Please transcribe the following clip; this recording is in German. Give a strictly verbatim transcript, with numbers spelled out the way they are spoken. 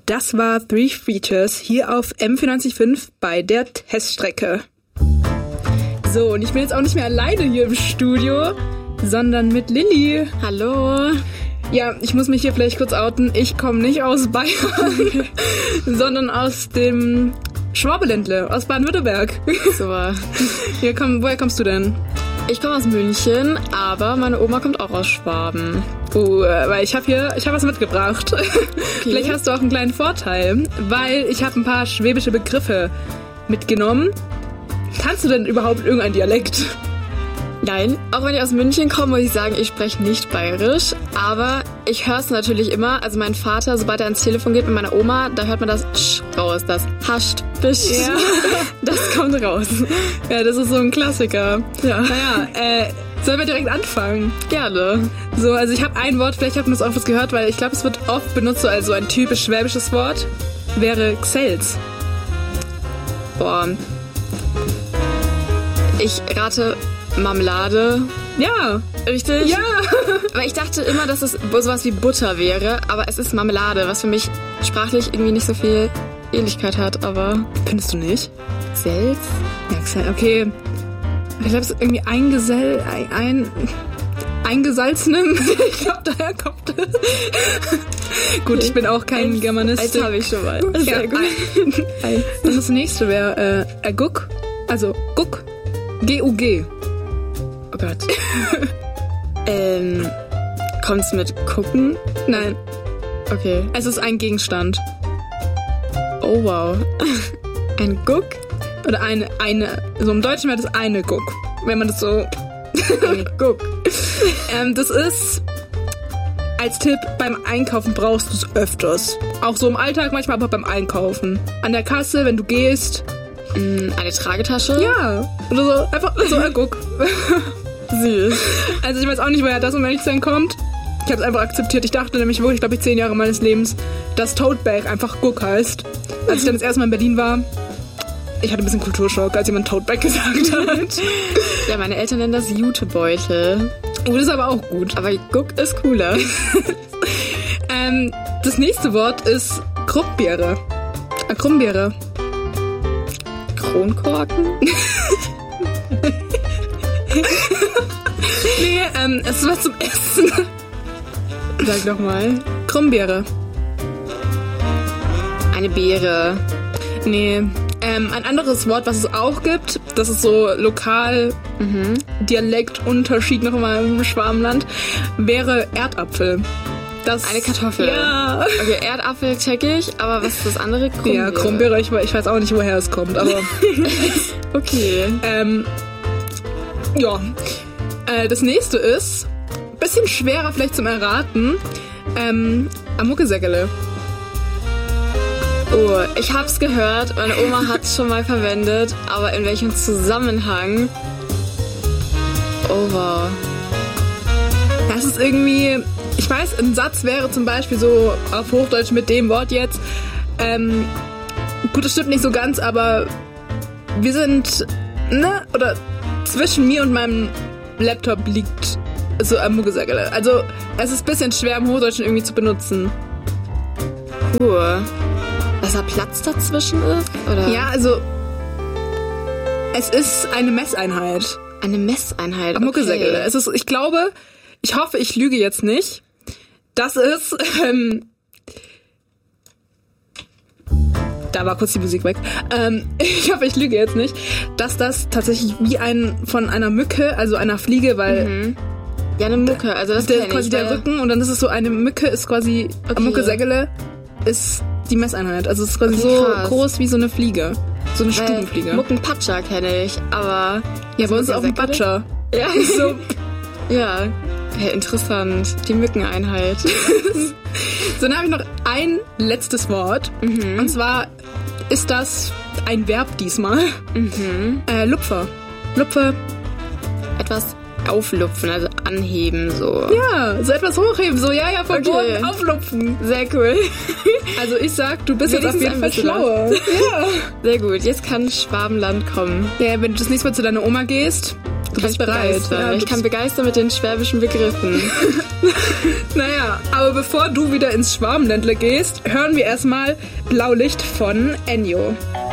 Das war Three Features hier auf M vierundneunzig Komma fünf bei der Teststrecke. So, und ich bin jetzt auch nicht mehr alleine hier im Studio, sondern mit Lilly. Hallo. Ja, ich muss mich hier vielleicht kurz outen. Ich komme nicht aus Bayern, sondern aus dem Schwabeländle, aus Baden-Württemberg. Super. Hier, komm, woher kommst du denn? Ich komme aus München, aber meine Oma kommt auch aus Schwaben. Oh, weil ich habe hier, ich habe was mitgebracht. Okay. Vielleicht hast du auch einen kleinen Vorteil, weil ich habe ein paar schwäbische Begriffe mitgenommen. Kannst du denn überhaupt irgendeinen Dialekt? Nein, auch wenn ich aus München komme, muss ich sagen, ich spreche nicht bayerisch, aber ich höre es natürlich immer. Also mein Vater, sobald er ans Telefon geht mit meiner Oma, da hört man das Sch raus, das hascht, bischt. Ja. Das kommt raus. Ja, das ist so ein Klassiker. Ja. Naja, äh, sollen wir direkt anfangen? Gerne. So, also ich habe ein Wort, vielleicht habt ihr das auch was gehört, weil ich glaube, es wird oft benutzt, so als so ein typisch schwäbisches Wort, wäre Xels. Boah. Ich rate Marmelade. Ja. Richtig? Ja. Weil ich dachte immer, dass es sowas wie Butter wäre, aber es ist Marmelade, was für mich sprachlich irgendwie nicht so viel Ähnlichkeit hat, aber... Findest du nicht? Selz? Ja, Xels, okay. Ich glaube, es ist irgendwie eingesell... ein... ein eingesalzenem. Ich glaube, daher kommt es. Gut, ich bin auch kein Eins, Germanist. Eins habe ich schon mal. Sehr ja, gut. Ein. Und das nächste wäre äh, Guck. Also Guck. G U G. Oh Gott. ähm, kommt's mit gucken? Nein. Okay. Es ist ein Gegenstand. Oh wow. Ein Guck? Oder eine, eine, so im Deutschen wäre das eine Guck. Wenn man das so... Ein Guck. ähm, das ist... Als Tipp, beim Einkaufen brauchst du es öfters. Auch so im Alltag manchmal, aber beim Einkaufen. An der Kasse, wenn du gehst... Eine Tragetasche? Ja. Oder so, einfach so ein Guck. Süß. Also ich weiß auch nicht, woher das um ehrlich zu sein kommt. Ich habe es einfach akzeptiert. Ich dachte nämlich wirklich, glaube ich, zehn Jahre meines Lebens, dass Tote Bag einfach Guck heißt. Als ich dann das erste Mal in Berlin war, ich hatte ein bisschen Kulturschock, als jemand Tote Bag gesagt hat. Ja, meine Eltern nennen das Jutebeutel. Oh, das ist aber auch gut. Aber Guck ist cooler. ähm, das nächste Wort ist Krummbeere. Äh, Krummbeere. Kronkorken? Nee, ähm, es ist was zum Essen. Sag doch mal. Krummbeere. Eine Beere. Nee, ähm, ein anderes Wort, was es auch gibt, das ist so lokal, mhm. Dialektunterschied noch mal im Schwabenland, wäre Erdapfel. Das eine Kartoffel. Ja. Okay, Erdapfel check ich, aber was ist das andere? Krummbeere. Ja, Krummbeere, ich, ich weiß auch nicht, woher es kommt, aber... Okay. Ähm, ja. Äh, das nächste ist, bisschen schwerer vielleicht zum Erraten, ähm, Amuckesäckele. Oh, ich hab's gehört, meine Oma hat's schon mal verwendet, aber in welchem Zusammenhang? Oh, wow. Das ist irgendwie... Ich weiß, ein Satz wäre zum Beispiel so auf Hochdeutsch mit dem Wort jetzt, ähm, gut, das stimmt nicht so ganz, aber wir sind, ne, oder zwischen mir und meinem Laptop liegt so ein Muckesäckele. Also, es ist ein bisschen schwer im Hochdeutschen irgendwie zu benutzen. Puh. Dass da Platz dazwischen ist, oder? Ja, also, es ist eine Messeinheit. Eine Messeinheit, okay. Muckesäckele. Es ist, ich glaube, ich hoffe, ich lüge jetzt nicht. Das ist, ähm, da war kurz die Musik weg. Ähm, ich hoffe, ich lüge jetzt nicht, dass das tatsächlich wie ein, von einer Mücke, also einer Fliege, weil... Mhm. Ja, eine Mucke, also das der, kenn quasi ich, der Rücken und dann ist es so, eine Mücke ist quasi, okay. Muckesäckele ist die Messeinheit. Also es ist quasi okay, so krass. Groß wie so eine Fliege. So eine weil Stubenfliege. Muckenpatscher kenne ich, aber... Ja, bei uns ist auch ein Patscher. Ja, so... Ja, ja, interessant. Die Mückeneinheit. So, dann habe ich noch ein letztes Wort. Mhm. Und zwar ist das ein Verb diesmal. Mhm. Äh, Lupfer. Lupfe. Etwas auflupfen, also anheben, so. Ja, so etwas hochheben, so, ja, ja, vom okay. Boden auflupfen. Sehr cool. Also ich sag, du bist jetzt auf jeden Fall schlauer. Ja. Sehr gut, jetzt kann Schwabenland kommen. Ja, wenn du das nächste Mal zu deiner Oma gehst, Du bist bereit. Ja, ich kann begeistern mit den schwäbischen Begriffen. Naja, aber bevor du wieder ins Schwarmländle gehst, hören wir erstmal Blaulicht von Ennio.